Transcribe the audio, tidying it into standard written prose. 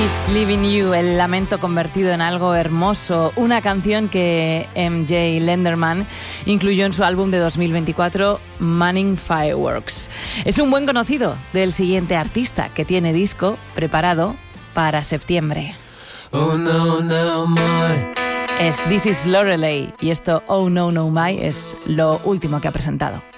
Is Leaving You, el lamento convertido en algo hermoso, una canción que MJ Lenderman incluyó en su álbum de 2024, Manning Fireworks. Es un buen conocido del siguiente artista que tiene disco preparado para septiembre. Oh no, no, my. Es This Is Lorelei y esto Oh No No My es lo último que ha presentado.